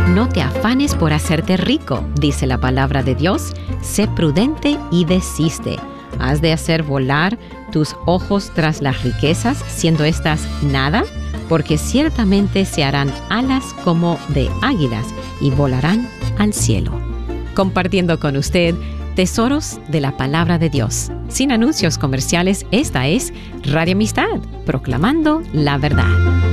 No te afanes por hacerte rico, dice la palabra de Dios. Sé prudente y desiste. ¿Has de hacer volar tus ojos tras las riquezas, siendo estas nada? Porque ciertamente se harán alas como de águilas y volarán al cielo. Compartiendo con usted tesoros de la palabra de Dios. Sin anuncios comerciales, esta es Radio Amistad, proclamando la verdad.